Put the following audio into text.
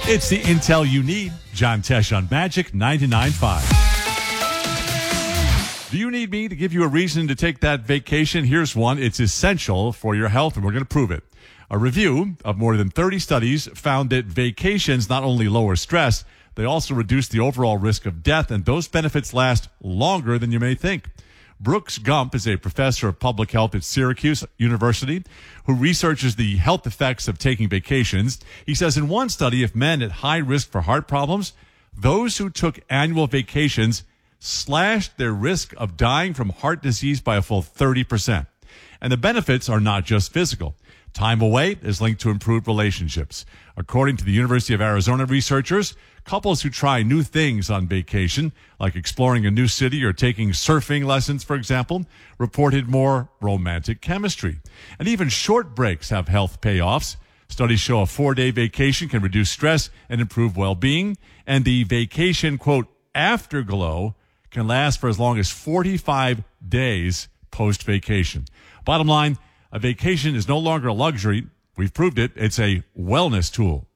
It's the intel you need. John Tesh on Magic 99.5. Do you need me to give you a reason to take that vacation? Here's one. It's essential for your health, and we're going to prove it. A review of more than 30 studies found that vacations not only lower stress, they also reduce the overall risk of death, and those benefits last longer than you may think. Brooks Gump is a professor of public health at Syracuse University who researches the health effects of taking vacations. He says in one study of men at high risk for heart problems, those who took annual vacations slashed their risk of dying from heart disease by a full 30%. And the benefits are not just physical. Time away is linked to improved relationships. According to the University of Arizona researchers, couples who try new things on vacation, like exploring a new city or taking surfing lessons, for example, reported more romantic chemistry. And even short breaks have health payoffs. Studies show a 4-day vacation can reduce stress and improve well-being. And the vacation, quote, afterglow can last for as long as 45 days post-vacation. Bottom line, a vacation is no longer a luxury. We've proved it. It's a wellness tool.